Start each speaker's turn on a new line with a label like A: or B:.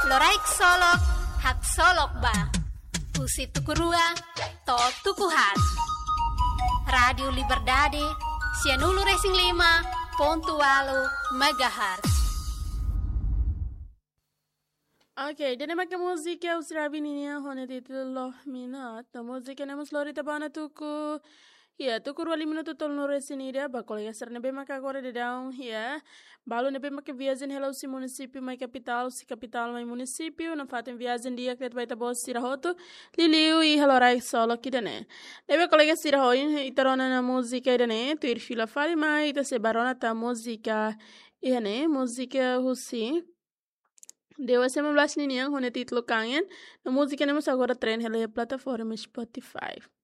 A: Loraik solok, hak solok ba. Pusi tukurua, to tukuhat. Radio Liberdade, Sianulu Racing 5.8 MHz.
B: Oke, dan makin musik ya usra bininya hone titulo minat. Na musik na muslori tabana tuku. Ya, tuku 20 minuto tol no resinida bakol ya ser nebe maka gore de down ya. Balo nebe maka viagem hello si município mai capital mai município na fatem viagem dia que vai tabo sirahoto liliu e halorai solo kidane. Nebe kolega sirahoin itarona na música idane tu ir fila fali mai ita se barona ta música ihane música husi. Deu essa membração ninha hone título kangen na música nemos agora tren hele plataforma Spotify.